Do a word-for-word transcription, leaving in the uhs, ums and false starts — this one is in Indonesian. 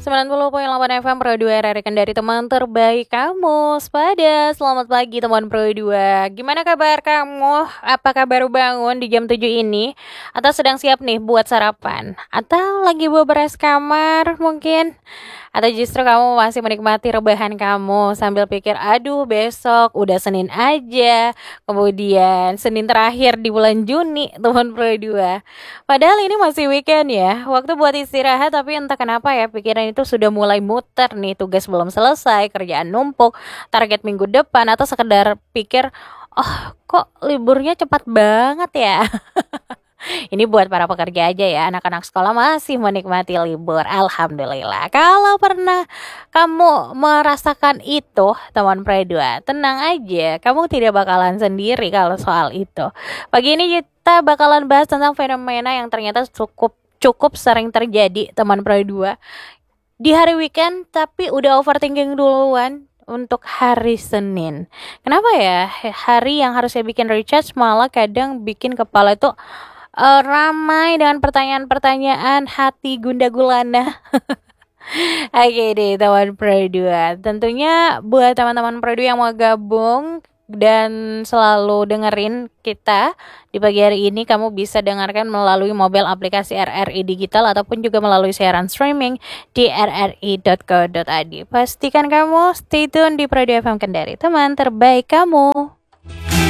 sembilan puluh koma delapan F M Pro dua R R Kendari, teman terbaik kamu. Sepada, selamat pagi teman Pro dua. Gimana kabar kamu? Apakah baru bangun di jam tujuh ini? Atau sedang siap nih buat sarapan? Atau lagi beberes kamar mungkin? Atau justru kamu masih menikmati rebahan kamu sambil pikir, aduh besok udah Senin aja. Kemudian Senin terakhir di bulan Juni, teman Pro dua. Padahal ini masih weekend ya, waktu buat istirahat, tapi entah kenapa ya pikiran itu sudah mulai muter nih, tugas belum selesai, kerjaan numpuk, target minggu depan, atau sekedar pikir, oh kok liburnya cepat banget ya. Ini buat para pekerja aja ya, anak-anak sekolah masih menikmati libur, alhamdulillah. Kalau pernah kamu merasakan itu, teman Pre dua, tenang aja, kamu tidak bakalan sendiri kalau soal itu. Pagi ini kita bakalan bahas tentang fenomena yang ternyata cukup cukup sering terjadi, teman Pre dua. Di hari weekend tapi udah overthinking duluan untuk hari Senin. Kenapa ya hari yang harusnya bikin recharge malah kadang bikin kepala itu uh, ramai dengan pertanyaan-pertanyaan, hati gundah gulana. Oke deh teman Pro dua. Tentunya buat teman-teman Pro dua yang mau gabung dan selalu dengerin kita di pagi hari ini, kamu bisa dengarkan melalui mobile aplikasi R R I Digital ataupun juga melalui siaran streaming di r r i dot co dot i d. Pastikan kamu stay tune di Pro dua F M Kendari, teman terbaik kamu.